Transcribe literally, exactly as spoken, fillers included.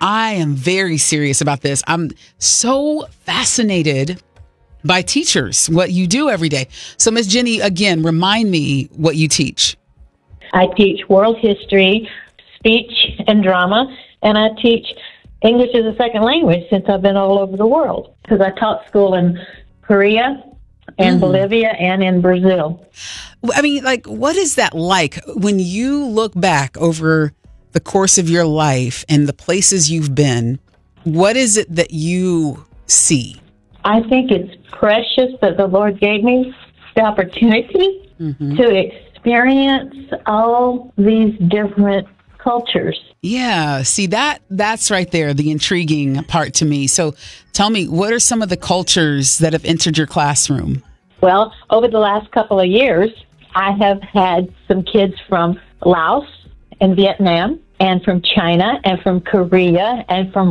I am very serious about this. I'm so fascinated by teachers, what you do every day. So, Miss Jenny, again, remind me what you teach. I teach world history, speech, and drama, and I teach English as a second language since I've been all over the world, because I taught school in Korea and mm. Bolivia and in Brazil. I mean, like, what is that like when you look back over the course of your life and the places you've been? What is it that you see? I think it's precious that the Lord gave me the opportunity mm-hmm. to experience all these different cultures. Yeah, see, that that's right there, the intriguing part to me. So tell me, what are some of the cultures that have entered your classroom? Well, over the last couple of years, I have had some kids from Laos and Vietnam, and from China, and from Korea, and from